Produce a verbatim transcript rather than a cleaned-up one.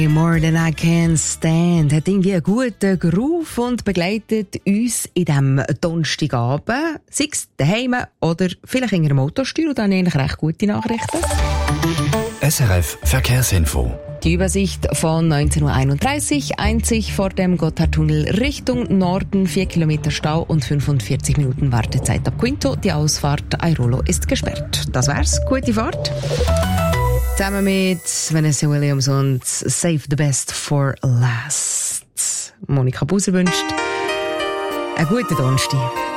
More Than I Can Stand hat irgendwie einen guten Groove und begleitet uns in diesem Donnerstagabend, sei es daheim oder vielleicht in einem Autosteuer, und dann eigentlich recht gute Nachrichten. S R F Verkehrsinfo. Die Übersicht von neunzehn Uhr einunddreißig, einzig vor dem Gotthardtunnel Richtung Norden, vier Kilometer Stau und fünfundvierzig Minuten Wartezeit ab Quinto. Die Ausfahrt Airolo ist gesperrt. Das wär's. Gute Fahrt. Zusammen mit Vanessa Williams und Save the Best for Last. Monika Buser wünscht einen guten Donnerstag.